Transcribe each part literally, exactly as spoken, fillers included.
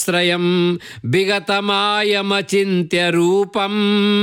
श्रयं विगतमायमचिन्त्य रूपं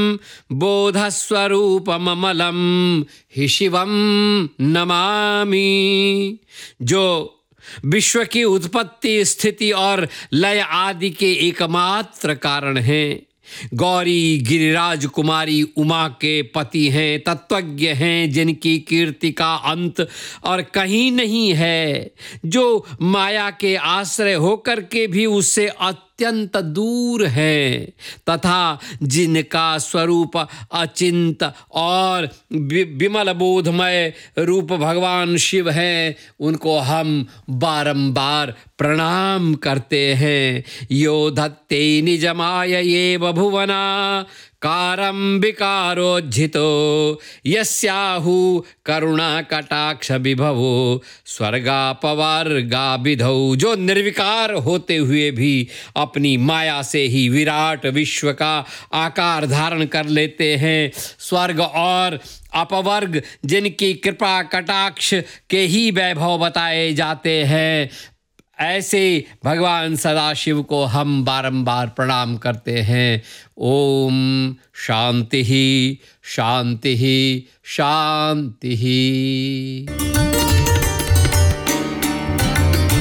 बोधस्वरूपममलं हि शिवं नमामि। जो विश्व की उत्पत्ति, स्थिति और लय आदि के एकमात्र कारण हैं, गौरी गिरिराज कुमारी उमा के पति हैं, तत्वज्ञ हैं, जिनकी कीर्ति का अंत और कहीं नहीं है, जो माया के आश्रय होकर के भी उससे अत्यंत दूर है, तथा जिनका स्वरूप अचिंत और विमल बोधमय रूप भगवान शिव है, उनको हम बारंबार प्रणाम करते हैं। यो धत्ते निजमायये भुवना कारं विकारोज्झितो यस्याहु करुणा कटाक्ष विभवो स्वर्गापवर्गा विधौ। जो निर्विकार होते हुए भी अपनी माया से ही विराट विश्व का आकार धारण कर लेते हैं, स्वर्ग और अपवर्ग जिनकी कृपा कटाक्ष के ही वैभव बताए जाते हैं, ऐसे भगवान सदाशिव को हम बारंबार प्रणाम करते हैं। ओम शांति ही शांति ही शांति ही।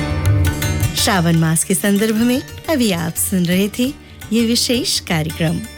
श्रावण मास के संदर्भ में अभी आप सुन रहे थे ये विशेष कार्यक्रम।